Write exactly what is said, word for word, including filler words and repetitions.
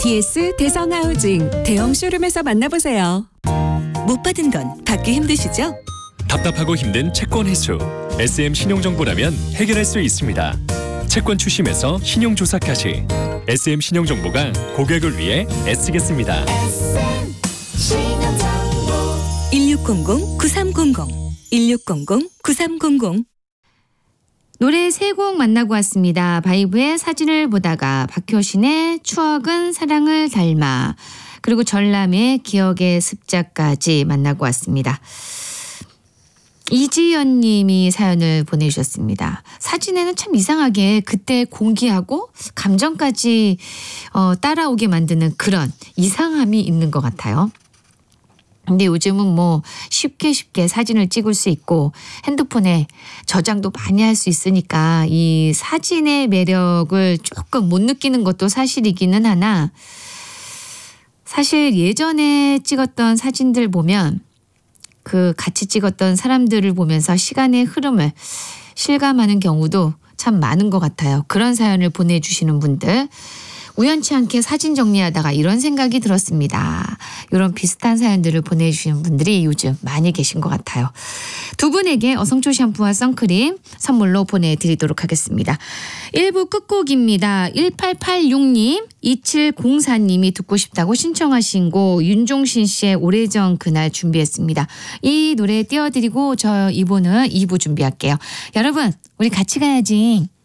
디에스 대성하우징 대형 쇼룸에서 만나보세요. 못 받은 건 받기 힘드시죠? 답답하고 힘든 채권 회수. 에스엠 신용정보라면 해결할 수 있습니다. 채권 추심에서 신용조사까지 에스엠 신용정보가 고객을 위해 애쓰겠습니다. 일육공공 구삼공공 일육공공 구삼공공. 노래 세 곡 만나고 왔습니다. 바이브의 사진을 보다가, 박효신의 추억은 사랑을 닮아, 그리고 전람의 기억의 습자까지 만나고 왔습니다. 이지연 님이 사연을 보내주셨습니다. 사진에는 참 이상하게 그때 공기하고 감정까지 어, 따라오게 만드는 그런 이상함이 있는 것 같아요. 근데 요즘은 뭐 쉽게 쉽게 사진을 찍을 수 있고 핸드폰에 저장도 많이 할 수 있으니까 이 사진의 매력을 조금 못 느끼는 것도 사실이기는 하나, 사실 예전에 찍었던 사진들 보면 그 같이 찍었던 사람들을 보면서 시간의 흐름을 실감하는 경우도 참 많은 것 같아요. 그런 사연을 보내주시는 분들, 우연치 않게 사진 정리하다가 이런 생각이 들었습니다. 이런 비슷한 사연들을 보내주시는 분들이 요즘 많이 계신 것 같아요. 두 분에게 어성초 샴푸와 선크림 선물로 보내드리도록 하겠습니다. 일 부 끝곡입니다. 일팔팔육 님, 이칠공사 님이 듣고 싶다고 신청하신 곡 윤종신 씨의 오래전 그날 준비했습니다. 이 노래 띄워드리고 저 이 부는 이 부 준비할게요. 여러분, 우리 같이 가야지.